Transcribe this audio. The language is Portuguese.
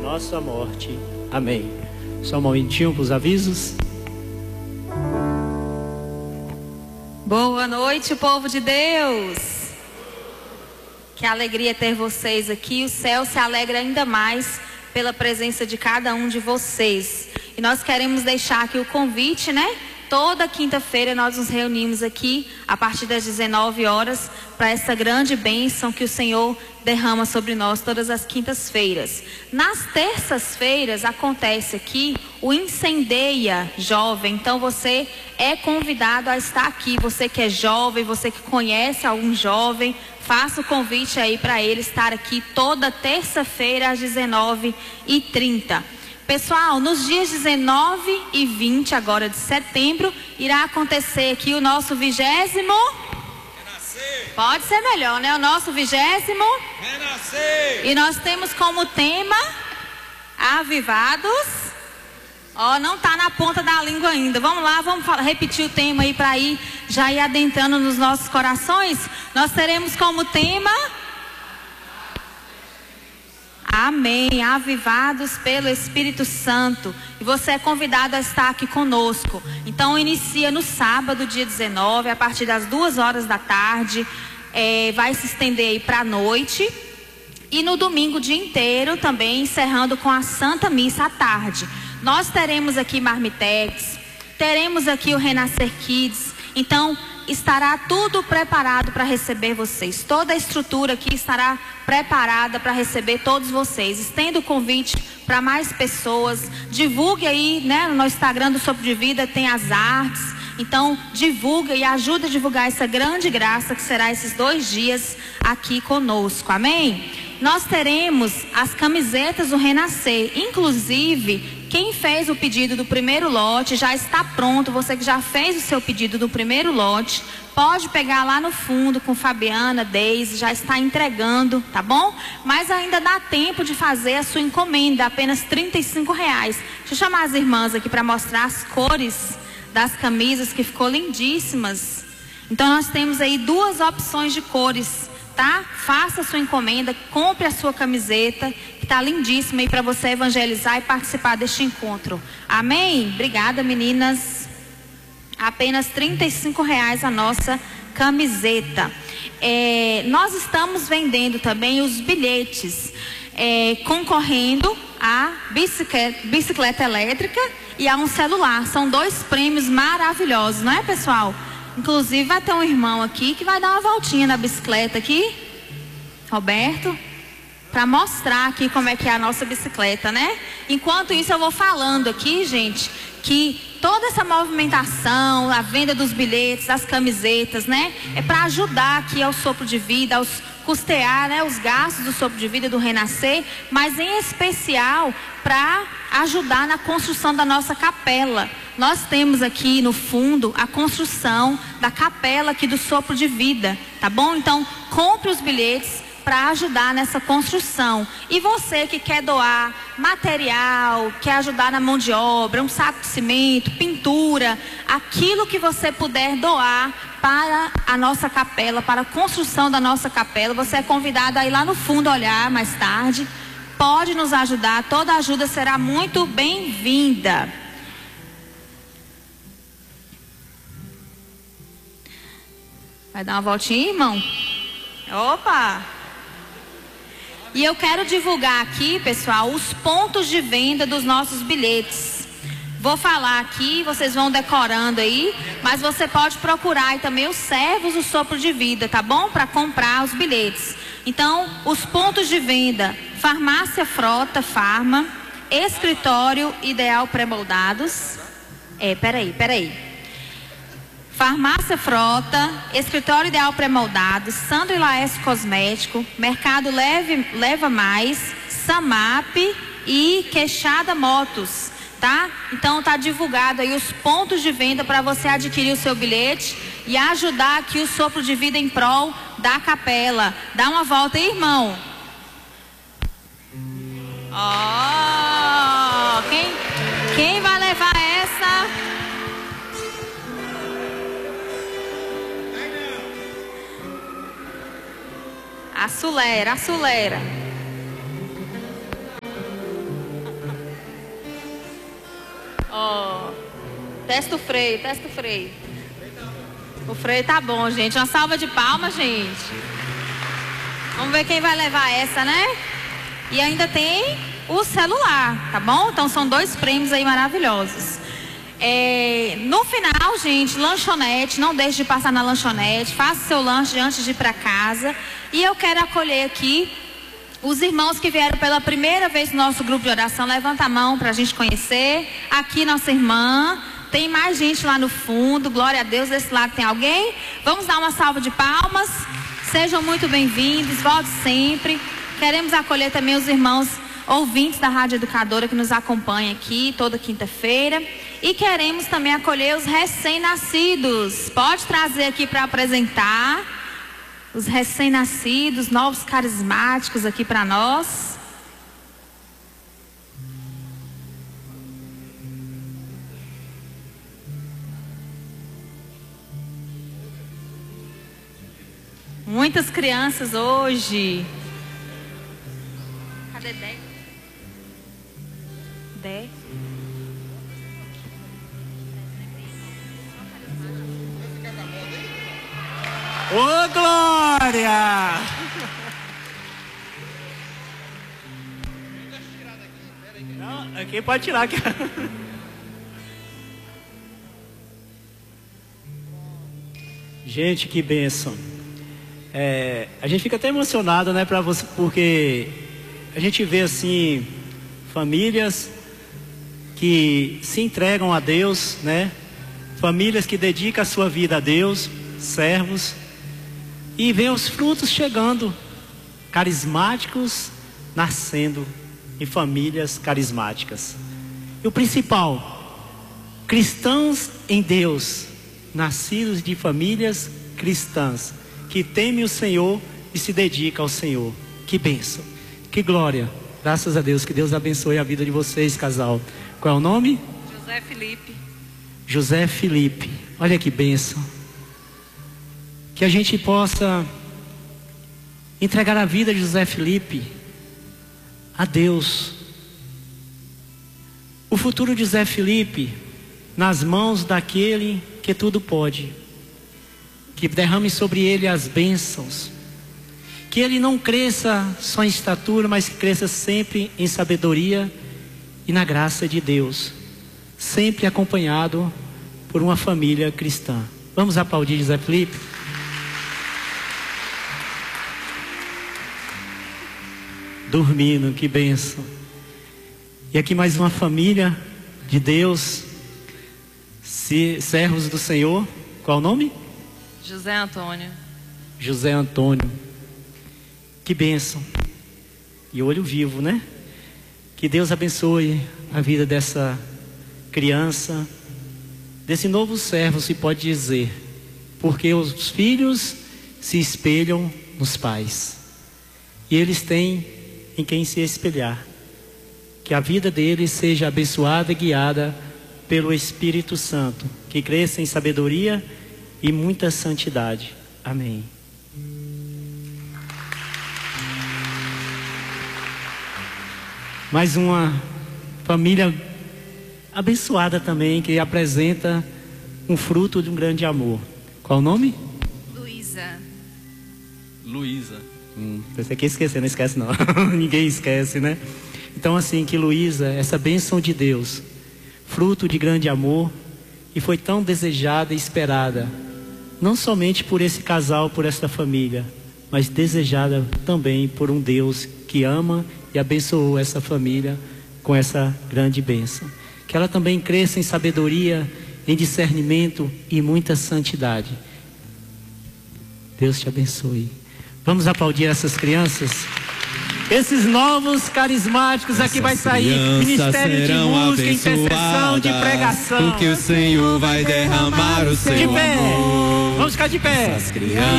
nossa morte. Amém. Só um momentinho para os avisos. Boa noite, povo de Deus. Que alegria ter vocês aqui. O céu se alegra ainda mais pela presença de cada um de vocês. E nós queremos deixar aqui o convite, né? Toda quinta-feira nós nos reunimos aqui a partir das 19 horas para essa grande bênção que o Senhor derrama sobre nós todas as quintas-feiras. Nas terças-feiras acontece aqui o Incendeia Jovem. Então você é convidado a estar aqui. Você que é jovem, você que conhece algum jovem, faça o convite aí para ele estar aqui toda terça-feira às 19h30. Pessoal, nos dias 19 e 20 agora de setembro, irá acontecer aqui o nosso 20º... Pode ser melhor, né? O nosso 20º... E nós temos como tema Avivados. Ó, não tá na ponta da língua ainda. Vamos lá, vamos repetir o tema aí para já ir adentrando nos nossos corações. Nós teremos como tema... Amém, avivados pelo Espírito Santo. E você é convidado a estar aqui conosco. Então inicia no sábado, dia 19, a partir das 2 da tarde. Vai se estender aí para a noite. E no domingo o dia inteiro também, encerrando com a Santa Missa à tarde. Nós teremos aqui Marmitex, teremos aqui o Renascer Kids. Então estará tudo preparado para receber vocês. Toda a estrutura aqui estará preparada para receber todos vocês. Estendo o convite para mais pessoas. Divulgue aí, né, no Instagram do Sopro de Vida tem as artes. Então divulga e ajuda a divulgar essa grande graça que será esses 2 dias aqui conosco. Amém? Nós teremos as camisetas do Renascer. Inclusive, quem fez o pedido do primeiro lote já está pronto. Você que já fez o seu pedido do primeiro lote, pode pegar lá no fundo com Fabiana, Deise, já está entregando, tá bom? Mas ainda dá tempo de fazer a sua encomenda, apenas R$35. Deixa eu chamar as irmãs aqui para mostrar as cores das camisas, que ficou lindíssimas. Então nós temos aí 2 opções de cores, tá? Faça a sua encomenda, compre a sua camiseta, que tá lindíssima aí para você evangelizar e participar deste encontro. Amém? Obrigada, meninas. Apenas R$35 a nossa camiseta. Nós estamos vendendo também os bilhetes, concorrendo a bicicleta elétrica e a um celular. São 2 prêmios maravilhosos, não é, pessoal? Inclusive vai ter um irmão aqui que vai dar uma voltinha na bicicleta aqui, Roberto, para mostrar aqui como é que é a nossa bicicleta, né? Enquanto isso eu vou falando aqui, gente, que toda essa movimentação, a venda dos bilhetes, das camisetas, né, é para ajudar aqui ao Sopro de Vida, custear, né, os gastos do Sopro de Vida do Renascer, mas em especial para ajudar na construção da nossa capela. Nós temos aqui no fundo a construção da capela aqui do Sopro de Vida, tá bom? Então compre os bilhetes para ajudar nessa construção. E você que quer doar material, quer ajudar na mão de obra, um saco de cimento, pintura, aquilo que você puder doar para a nossa capela, para a construção da nossa capela, você é convidado a ir lá no fundo olhar mais tarde. Pode nos ajudar, toda ajuda será muito bem-vinda. Vai dar uma voltinha, irmão? Opa! E eu quero divulgar aqui, pessoal, os pontos de venda dos nossos bilhetes. Vou falar aqui, vocês vão decorando aí, mas você pode procurar aí também os servos do Sopro de Vida, tá bom? Para comprar os bilhetes. Então, os pontos de venda: Farmácia Frota, Farma, Escritório Ideal Pré-Moldados. Peraí. Farmácia Frota, Escritório Ideal Pré-Moldados, Sandro e Laércio Cosmético, Mercado Leva Mais, Samap e Queixada Motos, tá? Então tá divulgado aí os pontos de venda para você adquirir o seu bilhete e ajudar aqui o Sopro de Vida em prol da capela. Dá uma volta aí, irmão. Ó, quem vai levar essa? Acelera. Ó, testa o freio, testa o freio. O freio tá bom, gente. Uma salva de palmas, gente. Vamos ver quem vai levar essa, né? E ainda tem o celular, tá bom? Então são 2 prêmios aí maravilhosos. No final, gente, lanchonete, não deixe de passar na lanchonete, faça seu lanche antes de ir para casa. E eu quero acolher aqui os irmãos que vieram pela primeira vez no nosso grupo de oração. Levanta a mão para a gente conhecer. Aqui nossa irmã, tem mais gente lá no fundo, glória a Deus. Desse lado tem alguém? Vamos dar uma salva de palmas. Sejam muito bem-vindos, volte sempre. Queremos acolher também os irmãos ouvintes da Rádio Educadora que nos acompanham aqui toda quinta-feira. E queremos também acolher os recém-nascidos. Pode trazer aqui para apresentar os recém-nascidos, novos carismáticos aqui para nós. Muitas crianças hoje. Cadê Dé? Dé? Ô, glória! Não, aqui pode tirar aqui. Gente, que bênção. A gente fica até emocionado, né, porque a gente vê assim famílias que se entregam a Deus, né? Famílias que dedicam a sua vida a Deus, servos, e vê os frutos chegando, carismáticos nascendo em famílias carismáticas. E o principal, cristãos em Deus, nascidos de famílias cristãs, que temem o Senhor e se dedicam ao Senhor. Que bênção, que glória. Graças a Deus, que Deus abençoe a vida de vocês, casal. Qual é o nome? José Felipe. José Felipe. Olha que bênção. Que a gente possa entregar a vida de José Felipe a Deus. O futuro de José Felipe nas mãos daquele que tudo pode. Que derrame sobre ele as bênçãos. Que ele não cresça só em estatura, mas que cresça sempre em sabedoria e na graça de Deus. Sempre acompanhado por uma família cristã. Vamos aplaudir José Felipe? Dormindo, que bênção. E aqui mais uma família de Deus, servos do Senhor. Qual o nome? José Antônio. José Antônio. Que bênção. E olho vivo, né? Que Deus abençoe a vida dessa criança, desse novo servo, se pode dizer, porque os filhos se espelham nos pais e eles têm em quem se espelhar. Que a vida deles seja abençoada e guiada pelo Espírito Santo, que cresça em sabedoria e muita santidade. Amém. Mais uma família abençoada também, que apresenta um fruto de um grande amor. Qual o nome? Luísa. Luísa. Pensei que ia esquecer, não esquece não. Ninguém esquece, né? Então assim, que Luísa, essa bênção de Deus, fruto de grande amor, e foi tão desejada e esperada, não somente por esse casal, por essa família, mas desejada também por um Deus que ama e abençoou essa família com essa grande bênção. Que ela também cresça em sabedoria, em discernimento e muita santidade. Deus te abençoe. Vamos aplaudir essas crianças. Esses novos carismáticos essas aqui vai sair ministério de música, intercessão, de pregação. Porque o Senhor vai derramar o seu de pé. amor. Vamos ficar de pé. Essas crianças